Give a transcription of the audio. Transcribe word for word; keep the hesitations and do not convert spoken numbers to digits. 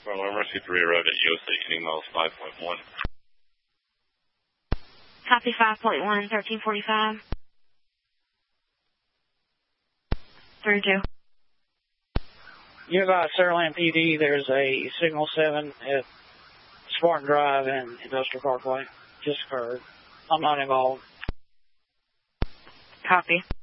Well, Mercy three arrived at U S A heading miles five point one. Copy five point one, thirteen forty-five. three two. You got Sutherland P D, there's a Signal seven at Spartan Drive and Industrial Parkway. Just occurred. I'm not involved. Copy.